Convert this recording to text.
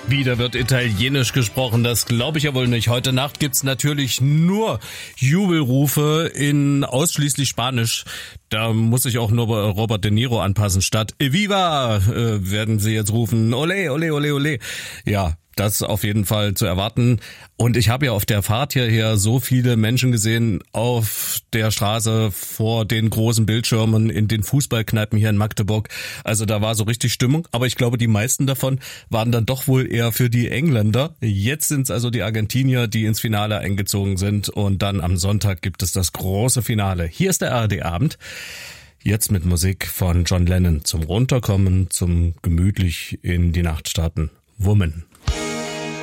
Wieder wird Italienisch gesprochen, das glaube ich ja wohl nicht. Heute Nacht gibt's natürlich nur Jubelrufe in ausschließlich Spanisch. Da muss ich auch nur Robert De Niro anpassen. Statt Viva werden sie jetzt rufen Ole, ole, ole, ole. Ja, das ist auf jeden Fall zu erwarten. Und ich habe ja auf der Fahrt hierher so viele Menschen gesehen auf der Straße vor den großen Bildschirmen in den Fußballkneipen hier in Magdeburg. Also da war so richtig Stimmung. Aber ich glaube, die meisten davon waren dann doch wohl eher für die Engländer. Jetzt sind es also die Argentinier, die ins Finale eingezogen sind. Und dann am Sonntag gibt es das große Finale. Hier ist der ARD-Abend. Jetzt mit Musik von John Lennon zum Runterkommen, zum gemütlich in die Nacht starten. Woman.